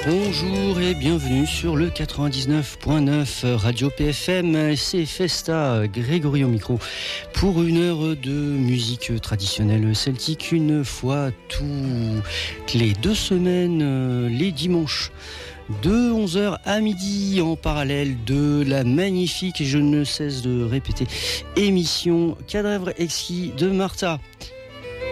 Bonjour et bienvenue sur le 99.9 Radio PFM, c'est Festa, Grégory au micro pour une heure de musique traditionnelle celtique, une fois toutes les 2 semaines, les dimanches. De 11h à midi en parallèle de la magnifique, et je ne cesse de répéter, émission Cadavre exquis de Martha.